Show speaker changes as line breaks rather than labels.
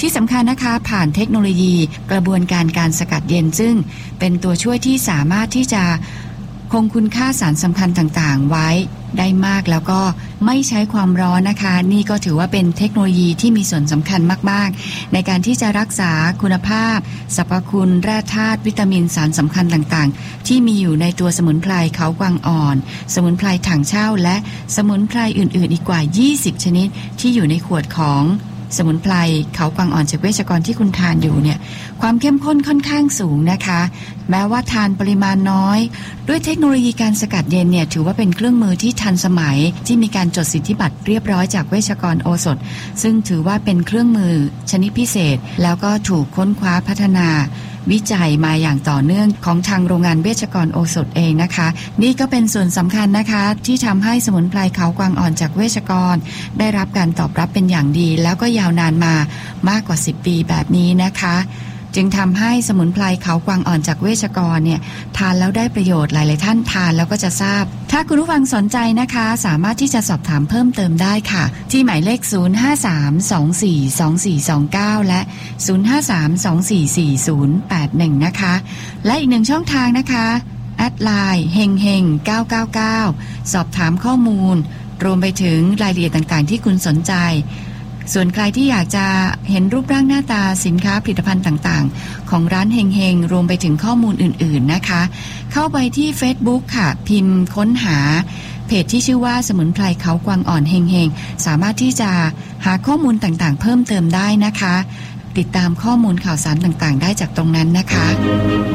ที่สำคัญนะคะผ่านเทคโนโลยีกระบวนการสกัดเย็นซึ่งเป็นตัวช่วยที่สามารถที่จะคงคุณค่าสารสำคัญต่างๆไว้ได้มากแล้วก็ไม่ใช้ความร้อนนะคะนี่ก็ถือว่าเป็นเทคโนโลยีที่มีส่วนสำคัญมากๆในการที่จะรักษาคุณภาพสรรพคุณแร่ธาตุวิตามินสารสำคัญต่างๆที่มีอยู่ในตัวสมุนไพรเขากวางอ่อนสมุนไพรถังเช่าและสมุนไพรอื่นๆอีกกว่า20ชนิดที่อยู่ในขวดของสมุนไพรเขากวางอ่อนจากเวชกรที่คุณทานอยู่เนี่ยความเข้มข้นค่อนข้างสูงนะคะแม้ว่าทานปริมาณน้อยด้วยเทคโนโลยีการสกัดเย็นเนี่ยถือว่าเป็นเครื่องมือที่ทันสมัยที่มีการจดสิทธิบัตรเรียบร้อยจากเวชกรโอสถซึ่งถือว่าเป็นเครื่องมือชนิดพิเศษแล้วก็ถูกค้นคว้าพัฒนาวิจัยมาอย่างต่อเนื่องของทางโรงงานเวชกรโอสถเองนะคะนี่ก็เป็นส่วนสำคัญนะคะที่ทำให้สมุนไพรเขากวางอ่อนจากเวชกรได้รับการตอบรับเป็นอย่างดีแล้วก็ยาวนานมามากกว่า10ปีแบบนี้นะคะจึงทำให้สมุนไพรเขากวางอ่อนจากเวชกรเนี่ยทานแล้วได้ประโยชน์หลายๆท่านทานแล้วก็จะทราบถ้าคุณผู้ฟังสนใจนะคะสามารถที่จะสอบถามเพิ่มเติมได้ค่ะที่หมายเลข053242429และ053244081นะคะและอีกหนึ่งช่องทางนะคะแอดไลน์เฮงเฮง999สอบถามข้อมูลรวมไปถึงรายละเอียดต่างๆที่คุณสนใจส่วนใครที่อยากจะเห็นรูปร่างหน้าตาสินค้าผลิตภัณฑ์ต่างๆของร้านเฮงเฮงรวมไปถึงข้อมูลอื่นๆนะคะเข้าไปที่ Facebook ค่ะพิมพ์ค้นหาเพจที่ชื่อว่าสมุนไพรเขากวางอ่อนเฮงเฮงสามารถที่จะหาข้อมูลต่างๆเพิ่มเติมได้นะคะติดตามข้อมูลข่าวสารต่างๆได้จากตรงนั้นนะคะ